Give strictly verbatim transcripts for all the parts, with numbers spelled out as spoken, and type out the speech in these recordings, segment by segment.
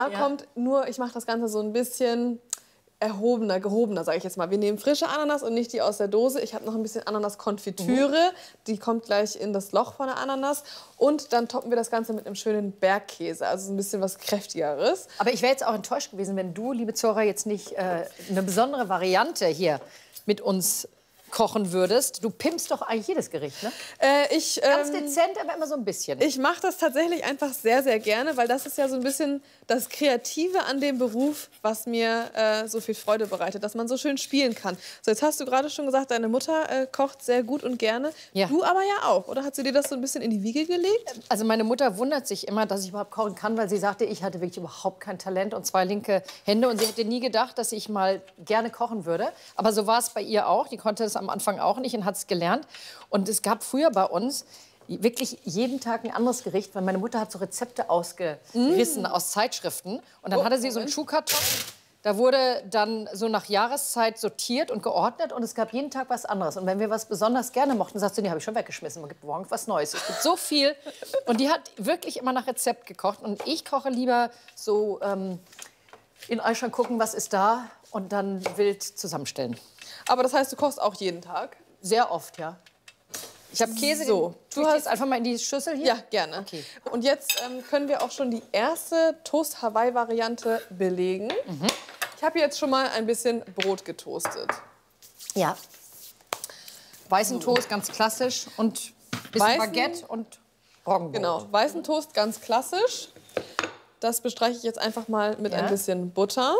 Da Ja. kommt nur, ich mache das Ganze so ein bisschen erhobener, gehobener, sage ich jetzt mal. Wir nehmen frische Ananas und nicht die aus der Dose. Ich habe noch ein bisschen Ananas-Konfitüre. Mhm. Die kommt gleich in das Loch von der Ananas. Und dann toppen wir das Ganze mit einem schönen Bergkäse. Also so ein bisschen was Kräftigeres. Aber ich wäre jetzt auch enttäuscht gewesen, wenn du, liebe Zora, jetzt nicht äh, eine besondere Variante hier mit uns kochen würdest. Du pimpst doch eigentlich jedes Gericht, ne? Äh, ich, Ganz ähm, dezent, aber immer so ein bisschen. Ich mache das tatsächlich einfach sehr, sehr gerne, weil das ist ja so ein bisschen das Kreative an dem Beruf, was mir äh, so viel Freude bereitet, dass man so schön spielen kann. So, jetzt hast du gerade schon gesagt, deine Mutter äh, kocht sehr gut und gerne. Ja. Du aber ja auch, oder? Hat sie dir das so ein bisschen in die Wiege gelegt? Also meine Mutter wundert sich immer, dass ich überhaupt kochen kann, weil sie sagte, ich hatte wirklich überhaupt kein Talent und zwei linke Hände. Und sie hätte nie gedacht, dass ich mal gerne kochen würde. Aber so war es bei ihr auch. Die konnte es am Anfang auch nicht und hat es gelernt. Und es gab früher bei uns wirklich jeden Tag ein anderes Gericht, weil meine Mutter hat so Rezepte ausgerissen mm. aus Zeitschriften. Und dann oh, hatte sie so einen Schuhkarton. Da wurde dann so nach Jahreszeit sortiert und geordnet und es gab jeden Tag was anderes. Und wenn wir was besonders gerne mochten, sagst du, nee, habe ich schon weggeschmissen. Man gibt morgen was Neues. Es gibt so viel. Und die hat wirklich immer nach Rezept gekocht. Und ich koche lieber so ähm, in Eichhorn gucken, was ist da und dann wild zusammenstellen. Aber das heißt, du kochst auch jeden Tag? Sehr oft, ja. Ich habe Käse. So, du hast einfach mal in die Schüssel hier? Ja, gerne. Okay. Und jetzt ähm, können wir auch schon die erste Toast-Hawaii-Variante belegen. Mhm. Ich habe jetzt schon mal ein bisschen Brot getoastet. Ja. Weißen Toast, ganz klassisch. Und bisschen Weißen, Baguette und Roggenbrot. Genau, weißen Toast, ganz klassisch. Das bestreiche ich jetzt einfach mal mit ja. ein bisschen Butter.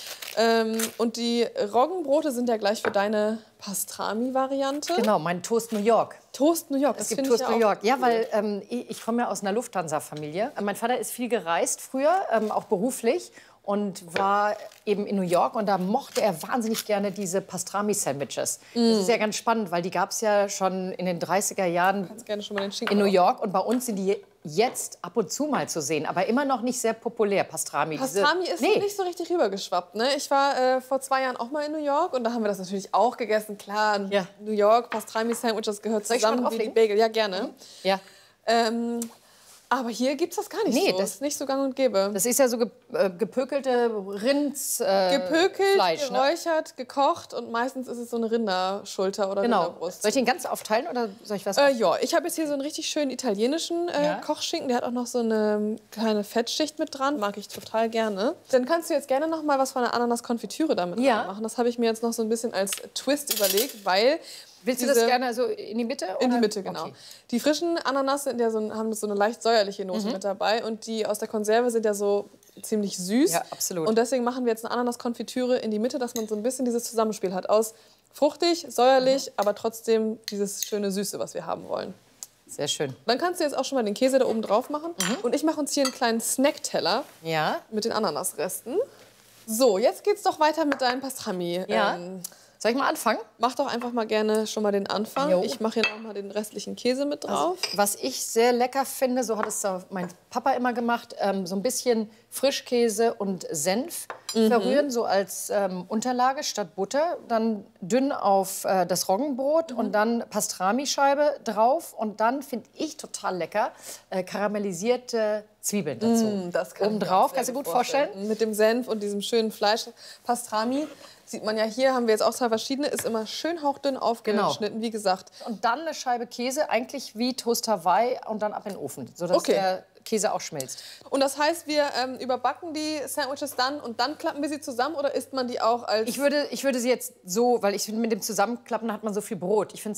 Ähm, und die Roggenbrote sind ja gleich für deine Pastrami-Variante. Genau, mein Toast New York. Toast New York, das es gibt Toast New York. Ja, weil ähm, ich, ich komme ja aus einer Lufthansa-Familie. Mein Vater ist viel gereist früher, ähm, auch beruflich. Und war eben in New York und da mochte er wahnsinnig gerne diese Pastrami-Sandwiches. Mm. Das ist ja ganz spannend, weil die gab es ja schon in den dreißiger Jahren gerne schon mal den Schinken in New York. Und bei uns sind die jetzt ab und zu mal zu sehen, aber immer noch nicht sehr populär, Pastrami. Pastrami Diese, ist nee. nicht so richtig rübergeschwappt. Ne? Ich war äh, vor zwei Jahren auch mal in New York und da haben wir das natürlich auch gegessen. Klar, ja. New York, Pastrami-Sandwiches gehört Soll zusammen wie die Bagel. Ja, gerne. Mhm. Ja. Ähm, Aber hier gibt es das gar nicht nee, so. Das ist nicht so gang und gäbe. Das ist ja so ge äh, gepökelte Rinds äh, Gepökelt, Fleisch, geräuchert, ne? gekocht und meistens ist es so eine Rinderschulter oder genau. Rinderbrust. Soll ich den ganz aufteilen oder soll ich was? Äh, ja, ich habe jetzt hier so einen richtig schönen italienischen äh, ja. Kochschinken. Der hat auch noch so eine kleine Fettschicht mit dran. Mag ich total gerne. Dann kannst du jetzt gerne noch mal was von der Ananas-Konfitüre damit ja. machen. Das habe ich mir jetzt noch so ein bisschen als Twist überlegt, weil... Willst du das gerne so in die Mitte? Oder? In die Mitte, genau. Okay. Die frischen Ananas sind ja so, haben so eine leicht säuerliche Note mhm. mit dabei. Und die aus der Konserve sind ja so ziemlich süß. Ja, absolut. Und deswegen machen wir jetzt eine Ananas-Konfitüre in die Mitte, dass man so ein bisschen dieses Zusammenspiel hat. Aus fruchtig, säuerlich, mhm. aber trotzdem dieses schöne Süße, was wir haben wollen. Sehr schön. Dann kannst du jetzt auch schon mal den Käse da oben drauf machen. Mhm. Und ich mache uns hier einen kleinen Snackteller ja. mit den Ananasresten. So, jetzt geht's doch weiter mit deinen Pastrami. Ja. Ähm, Soll ich mal anfangen? Mach doch einfach mal gerne schon mal den Anfang. Jo. Ich mache hier noch mal den restlichen Käse mit drauf. Also, was ich sehr lecker finde, so hat es mein Papa immer gemacht, ähm, so ein bisschen Frischkäse und Senf mhm. verrühren, so als ähm, Unterlage statt Butter. Dann dünn auf äh, das Roggenbrot mhm. und dann Pastrami-Scheibe drauf. Und dann finde ich total lecker, äh, karamellisierte Zwiebeln dazu. Mm, das kann Oben drauf, kannst du dir gut vorstellen? vorstellen? Mit dem Senf und diesem schönen Fleisch. Pastrami, sieht man ja hier, haben wir jetzt auch zwei verschiedene, ist immer schön hauchdünn aufgeschnitten, genau. wie gesagt. Und dann eine Scheibe Käse, eigentlich wie Toast Hawaii und dann ab in den Ofen, sodass okay. der Käse auch schmilzt. Und das heißt, wir ähm, überbacken die Sandwiches dann und dann klappen wir sie zusammen oder isst man die auch als... Ich würde, ich würde sie jetzt so, weil ich finde, mit dem Zusammenklappen hat man so viel Brot. Ich finde